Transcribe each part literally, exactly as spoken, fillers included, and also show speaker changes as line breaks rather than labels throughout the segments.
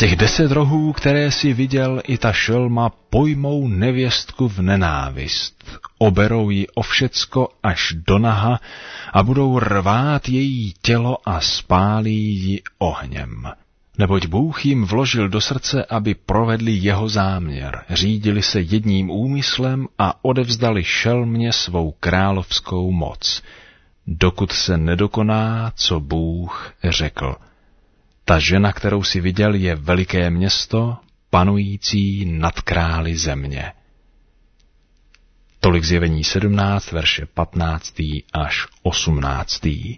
těch deset rohů, které si viděl, i ta šelma pojmou nevěstku v nenávist, oberou ji o všecko až do naha a budou rvát její tělo a spálí ji ohněm. Neboť Bůh jim vložil do srdce, aby provedli jeho záměr, řídili se jedním úmyslem a odevzdali šelmě svou královskou moc, dokud se nedokoná, co Bůh řekl. Ta žena, kterou si viděl, je veliké město, panující nad králi země. Tolik Zjevení sedmnáct, verše patnáctý až osmnáctý.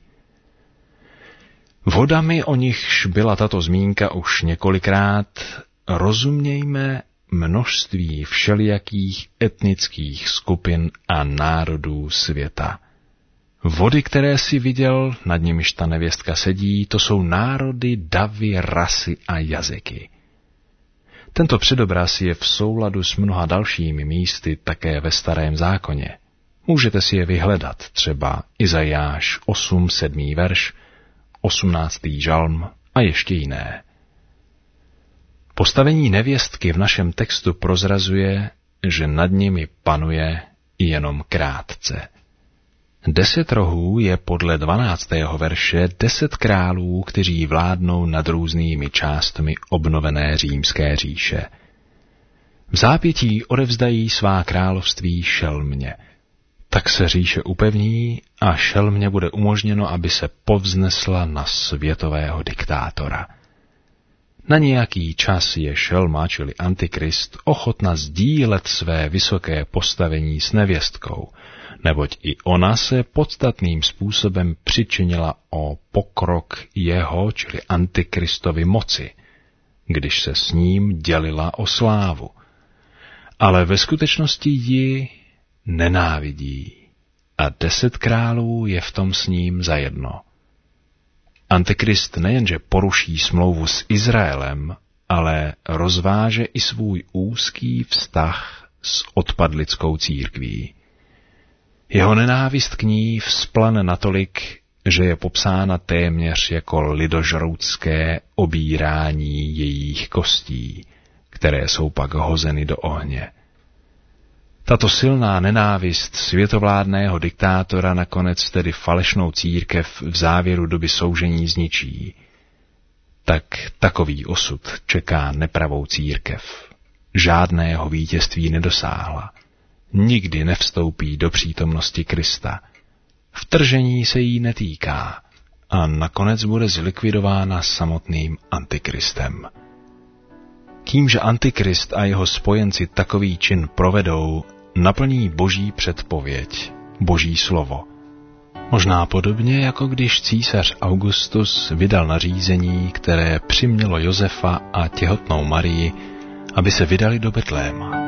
Vodami, o nichž byla tato zmínka už několikrát, rozumějme množství všelijakých etnických skupin a národů světa. Vody, které si viděl, nad nimiž ta nevěstka sedí, to jsou národy, davy, rasy a jazyky. Tento předobraz je v souladu s mnoha dalšími místy také ve Starém zákoně. Můžete si je vyhledat, třeba Izajáš osm, sedmý verš, osmnáctý žalm a ještě jiné. Postavení nevěstky v našem textu prozrazuje, že nad nimi panuje jenom krátce. Deset rohů je podle dvanáctého verše deset králů, kteří vládnou nad různými částmi obnovené římské říše. V zápětí odevzdají svá království šelmě. Tak se říše upevní a šelmě bude umožněno, aby se povznesla na světového diktátora. Na nějaký čas je šelma, čili Antikrist, ochotna sdílet své vysoké postavení s nevěstkou, neboť i ona se podstatným způsobem přičinila o pokrok jeho, čili Antikristovy moci, když se s ním dělila o slávu. Ale ve skutečnosti ji nenávidí a deset králů je v tom s ním zajedno. Antikrist nejenže poruší smlouvu s Izraelem, ale rozváže i svůj úzký vztah s odpadlickou církví. Jeho nenávist k ní vzplane natolik, že je popsána téměř jako lidožroutské obírání jejich kostí, které jsou pak hozeny do ohně. Tato silná nenávist světovládného diktátora nakonec tedy falešnou církev v závěru doby soužení zničí. Tak takový osud čeká nepravou církev. Žádného vítězství nedosáhla. Nikdy nevstoupí do přítomnosti Krista. Vtržení se jí netýká a nakonec bude zlikvidována samotným Antikristem. Tímže Antikrist a jeho spojenci takový čin provedou, naplní boží předpověď, boží slovo. Možná podobně, jako když císař Augustus vydal nařízení, které přimělo Josefa a těhotnou Marii, aby se vydali do Betléma.